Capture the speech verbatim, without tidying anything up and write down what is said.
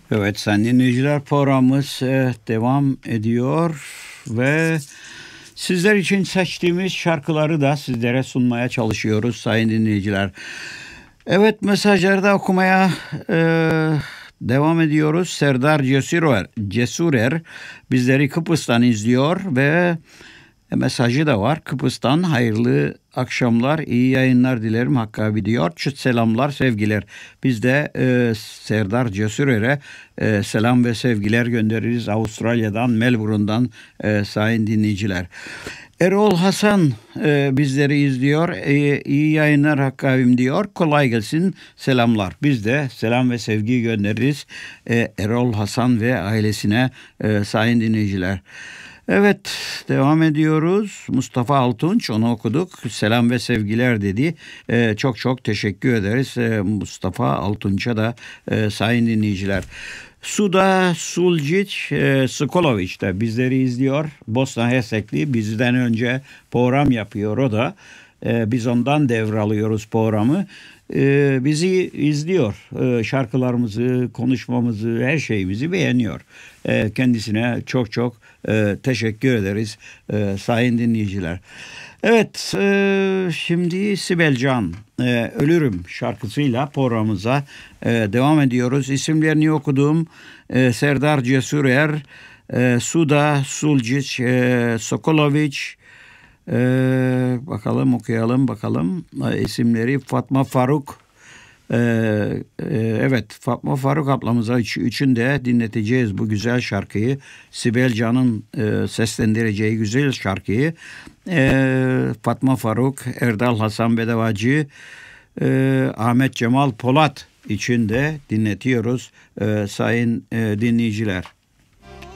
Evet, sayın dinleyiciler, programımız e, devam ediyor ve sizler için seçtiğimiz şarkıları da sizlere sunmaya çalışıyoruz sayın dinleyiciler. Evet, mesajları da okumaya e, devam ediyoruz. Serdar Cesurer, Cesurer bizleri Kıbrıs'tan izliyor ve mesajı da var. Kıbrıs'tan hayırlı akşamlar, iyi yayınlar dilerim Hakkı abi diyor. Çıt selamlar, sevgiler. Biz de e, Serdar Cesurer'e e, selam ve sevgiler göndeririz. Avustralya'dan, Melbourne'dan e, sayın dinleyiciler. Erol Hasan e, bizleri izliyor. E, iyi yayınlar Hakkı abim diyor. Kolay gelsin, selamlar. Biz de selam ve sevgi göndeririz e, Erol Hasan ve ailesine e, sayın dinleyiciler. Evet, devam ediyoruz. Mustafa Altunç, onu okuduk. Selam ve sevgiler dedi. Ee, çok çok teşekkür ederiz ee, Mustafa Altunç'a da e, sayın dinleyiciler. Suda Sulcic e, Skolovic de bizleri izliyor. Bosna Hersekli bizden önce program yapıyor o da. E, biz ondan devralıyoruz programı. E, bizi izliyor. E, şarkılarımızı, konuşmamızı, her şeyimizi beğeniyor. E, kendisine çok çok e, teşekkür ederiz e, sayın dinleyiciler. Evet, e, şimdi Sibel Can, e, Ölürüm şarkısıyla programımıza e, devam ediyoruz. İsimlerini okuduğum e, Serdar Cesurer, e, Suda Sulcic, e, Sokolovic, e, bakalım okuyalım bakalım e, isimleri Fatma Faruk. Ee, e, evet, Fatma Faruk ablamıza üç, üçün de dinleteceğiz bu güzel şarkıyı. Sibel Can'ın e, seslendireceği güzel şarkıyı. Ee, Fatma Faruk, Erdal Hasan Bedavacı, e, Ahmet Cemal Polat için de dinletiyoruz e, sayın e, dinleyiciler.